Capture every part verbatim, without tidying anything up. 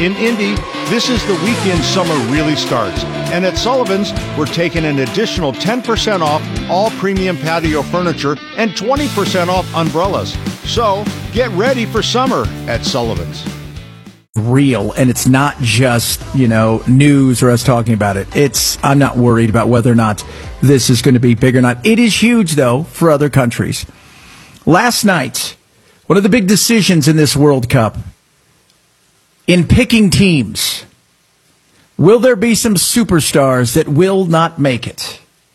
In Indy, this is the weekend summer really starts. And at Sullivan's, we're taking an additional ten percent off all premium patio furniture and twenty percent off umbrellas. So get ready for summer at Sullivan's. Real, and it's not just, you know, news or us talking about it. It's, I'm not worried about whether or not this is going to be big or not. It is huge, though, for other countries. Last night, one of the big decisions in this World Cup, in picking teams, will there be some superstars that will not make it?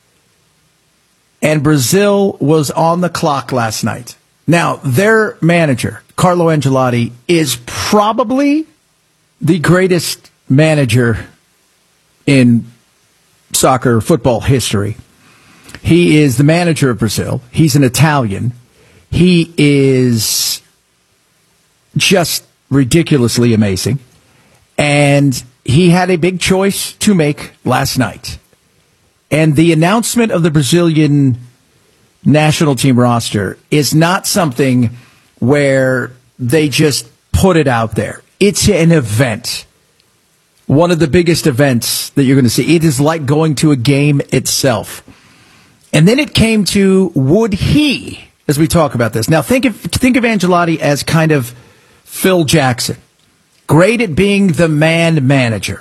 And Brazil was on the clock last night. Now, their manager, Carlo Ancelotti, is probably the greatest manager in soccer, football history. He is the manager of Brazil. He's an Italian. He is just ridiculously amazing. And he had a big choice to make last night. And the announcement of the Brazilian national team roster is not something where they just put it out there. It's an event. One of the biggest events that you're going to see. It is like going to a game itself. And then it came to, would he, as we talk about this. Now, think of, think of Ancelotti as kind of Phil Jackson. Great at being the man manager.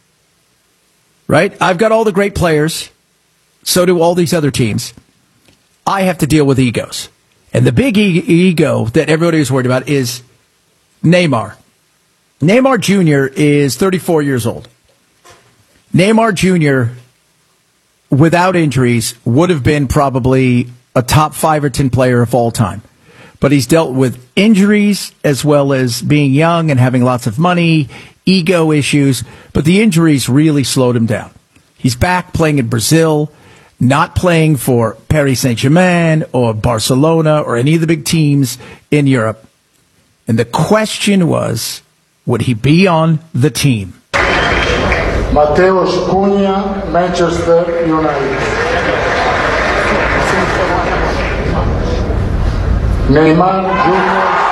Right? I've got all the great players. So do all these other teams. I have to deal with egos. And the big e- ego that everybody is worried about is Neymar. Neymar Junior is thirty-four years old. Neymar Junior, without injuries, would have been probably a top five or ten player of all time. But he's dealt with injuries as well as being young and having lots of money, ego issues. But the injuries really slowed him down. He's back playing in Brazil, not playing for Paris Saint-Germain or Barcelona or any of the big teams in Europe. And the question was, would he be on the team? Mateus Cunha, Manchester United. Neymar Junior